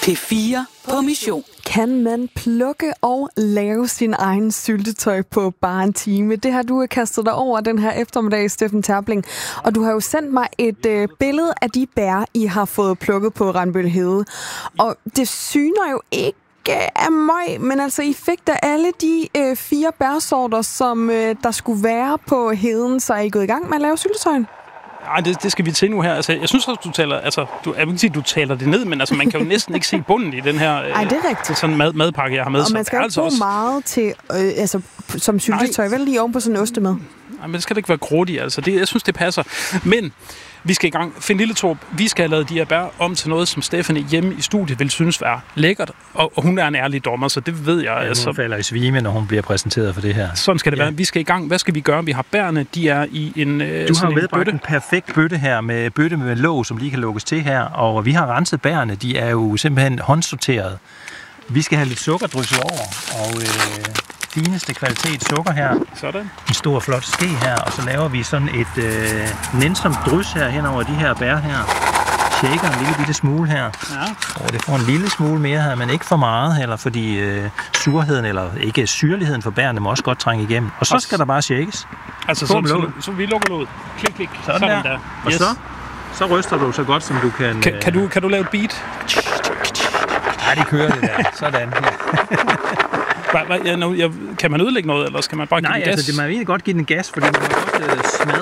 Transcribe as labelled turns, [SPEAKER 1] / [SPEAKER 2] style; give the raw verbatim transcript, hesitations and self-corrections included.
[SPEAKER 1] P fire på mission.
[SPEAKER 2] Kan man plukke og lave sin egen syltetøj på bare en time? Det har du kastet dig over den her eftermiddag, Steffen Terpling. Og du har jo sendt mig et øh, billede af de bær, I har fået plukket på Randbøl Hede. Og det syner jo ikke af møg, men altså I fik da alle de øh, fire bærsorter, som øh, der skulle være på heden, så er I gået i gang med at lave syltetøjen?
[SPEAKER 3] Nej, det, det skal vi til nu her. Altså, jeg synes også, du taler, altså, du, jeg vil ikke sige, du taler det ned, men altså, man kan jo næsten ikke se bunden i den her
[SPEAKER 2] Ej, det er rigtigt.
[SPEAKER 3] sådan mad, madpakke, jeg har med.
[SPEAKER 2] Og man skal ikke altså bruge også meget til, øh, altså, som syltetøj, vel lige oven på sådan en ostemad.
[SPEAKER 3] Nej, men det skal da ikke være grådigt, altså. Det, jeg synes, det passer. Men vi skal i gang. Finn Lilletorp, vi skal have lavet de her bær om til noget, som Stephanie hjemme i studiet vil synes være lækkert. Og, og hun er en ærlig dommer, så det ved jeg.
[SPEAKER 4] Ja,
[SPEAKER 3] altså.
[SPEAKER 4] hun falder i svime, når hun bliver præsenteret for det her.
[SPEAKER 3] Sådan skal det
[SPEAKER 4] ja.
[SPEAKER 3] være. Vi skal i gang. Hvad skal vi gøre? Vi har bærene, de er i en øh,
[SPEAKER 4] Du har
[SPEAKER 3] en
[SPEAKER 4] medbragt
[SPEAKER 3] bøtte.
[SPEAKER 4] en perfekt bøtte her, med bøtte med låg, som lige kan lukkes til her. Og vi har renset bærene. De er jo simpelthen håndsorteret. Vi skal have lidt sukker drysset over, og øh, fineste kvalitet sukker her.
[SPEAKER 3] Sådan.
[SPEAKER 4] En stor, flot ske her, og så laver vi sådan et øh, nænsomt drys her hen over de her bær her. Shaker en lille bitte smule her.
[SPEAKER 3] Ja.
[SPEAKER 4] Og det får en lille smule mere her, men ikke for meget heller, fordi øh, surheden, eller ikke syrligheden for bærene, må også godt trænge igennem. Og så skal der bare shakes.
[SPEAKER 3] Altså, så, så, så vi lukker låget. Klik, klik.
[SPEAKER 4] Sådan,
[SPEAKER 3] Sådan
[SPEAKER 4] der.
[SPEAKER 3] der.
[SPEAKER 4] Og
[SPEAKER 3] Yes.
[SPEAKER 4] så, så ryster du så godt, som du kan.
[SPEAKER 3] Kan, kan, du, kan du lave et beat?
[SPEAKER 4] Ja, de kører det der. Sådan.
[SPEAKER 3] Hva, hva, ja, no, jeg, kan man ødelægge noget, eller skal man bare give
[SPEAKER 4] Nej,
[SPEAKER 3] den gas?
[SPEAKER 4] altså, det man egentlig godt give den gas, fordi man kan godt øh, smadre